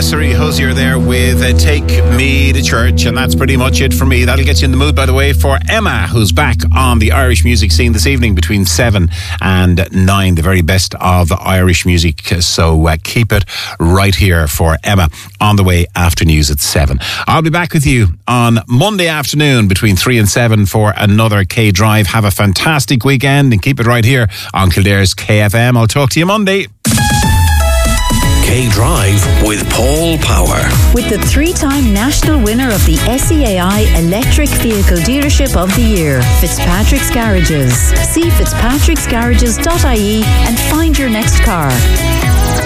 Desiree Hosier there with Take Me to Church, and that's pretty much it for me. That'll get you in the mood, by the way, for Emma, who's back on the Irish music scene this evening between 7 and 9, the very best of Irish music. So keep it right here for Emma on the way after news at 7. I'll be back with you on Monday afternoon between 3 and 7 for another K Drive. Have a fantastic weekend and keep it right here on Kildare's KFM. I'll talk to you Monday. K Drive with Paul Power. With the 3-time national winner of the SEAI Electric Vehicle Dealership of the Year, Fitzpatrick's Garages. See fitzpatricksgarages.ie and find your next car.